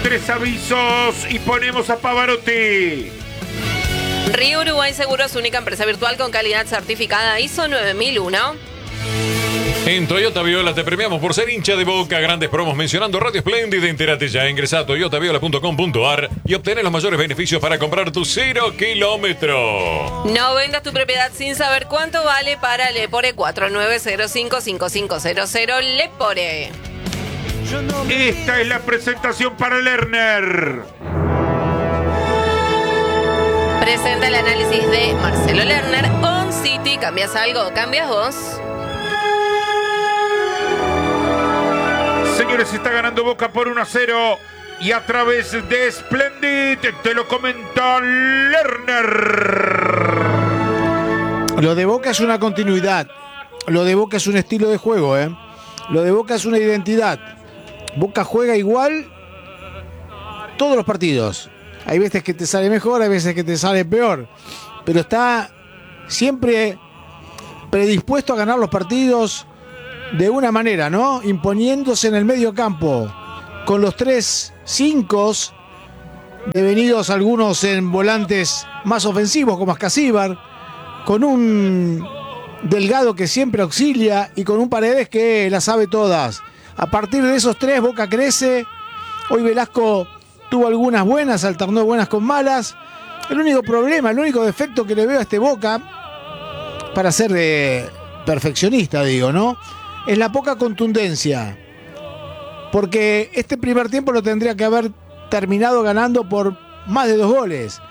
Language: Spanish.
3 avisos y ponemos a Pavarotti. Río Uruguay Seguros, única empresa virtual con calidad certificada ISO 9001. En Toyota Viola te premiamos por ser hincha de Boca. Grandes promos mencionando Radio Espléndida. Entérate ya. Ingresa a toyotaviola.com.ar y obtener los mayores beneficios para comprar tu 0 kilómetro. No vendas tu propiedad sin saber cuánto vale para Lepore 4905-5500 Lepore. Esta es la presentación para Lerner. Presenta el análisis de Marcelo Lerner. On City. ¿Cambias algo? ¿Cambias vos? Señores, está ganando Boca por 1-0 y a través de Splendid te lo comenta Lerner. Lo de Boca es una continuidad. Lo de Boca es un estilo de juego, ¿eh? Lo de Boca es una identidad. Boca juega igual todos los partidos. Hay veces que te sale mejor, hay veces que te sale peor. Pero está siempre predispuesto a ganar los partidos de una manera, ¿no? Imponiéndose en el medio campo con los 3-5, devenidos algunos en volantes más ofensivos como Ascasíbar, con un Delgado que siempre auxilia y con un Paredes que las sabe todas. A partir de esos 3 Boca crece. Hoy Velasco tuvo algunas buenas, alternó buenas con malas. El único problema, el único defecto que le veo a este Boca, para ser perfeccionista digo, ¿no?, es la poca contundencia. Porque este primer tiempo lo tendría que haber terminado ganando por más de 2 goles.